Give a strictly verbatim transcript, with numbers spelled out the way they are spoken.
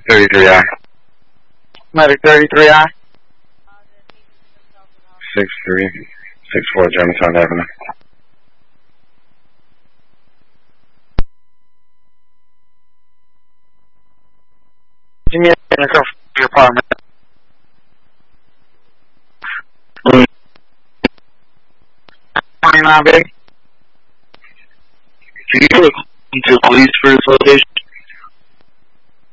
thirty-three I. Medic thirty-three I. six three six four Germantown Avenue. Give me a minute for your apartment. twenty-nine, baby. Can you look into police for this location?